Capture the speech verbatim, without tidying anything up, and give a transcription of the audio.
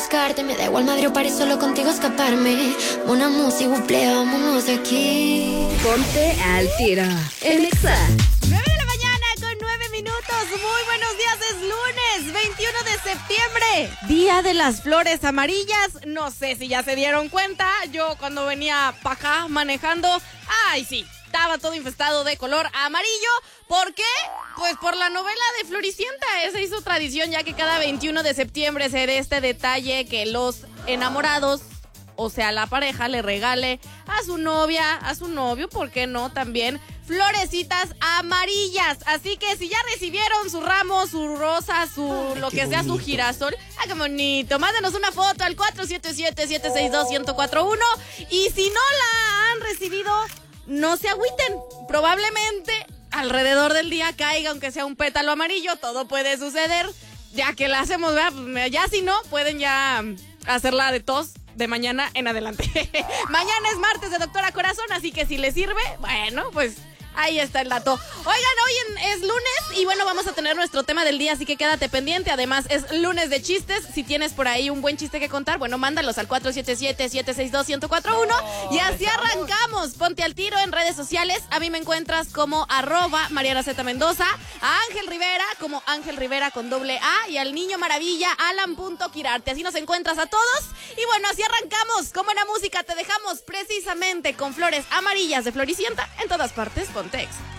buscarte. Me da igual madre o París, solo contigo escaparme. Una música, buple, vámonos de aquí. Ponte al tiro. En Exa. nueve de la mañana con nueve minutos. Muy buenos días, es lunes veintiuno de septiembre. Día de las flores amarillas. No sé si ya se dieron cuenta. Yo cuando venía para acá manejando, ay sí, estaba todo infestado de color amarillo. ¿Por qué? Pues por la novela de Floricienta. Esa hizo tradición ya que cada veintiuno de septiembre se dé este detalle que los enamorados, o sea, la pareja, le regale a su novia, a su novio, ¿por qué no? También florecitas amarillas. Así que si ya recibieron su ramo, su rosa, su Ay, lo que sea, bonito. Su girasol, ¡ah, qué bonito! Mándenos una foto al cuatro siete siete, siete seis dos, uno cero cuatro uno. Y si no la han recibido, no se agüiten. Probablemente alrededor del día caiga, aunque sea un pétalo amarillo, todo puede suceder. Ya que la hacemos, ¿verdad? Ya si no, pueden ya hacerla de tos de mañana en adelante. Mañana es martes de Doctora Corazón, así que si les sirve, bueno, pues ahí está el dato. Oigan, hoy en, es lunes y bueno, vamos a tener nuestro tema del día, así que quédate pendiente. Además, es lunes de chistes. Si tienes por ahí un buen chiste que contar, bueno, mándalos al cuatro siete siete, siete seis dos, uno cero cuatro uno. Oh, y así arrancamos. Ponte al tiro en redes sociales. A mí me encuentras como arroba Mariana Z Mendoza, a Ángel Rivera como Ángel Rivera con doble A y al niño maravilla Alan.Quirarte. Así nos encuentras a todos. Y bueno, así arrancamos. Como en la música te dejamos precisamente con flores amarillas de Floricienta en todas partes. Ponte Exa.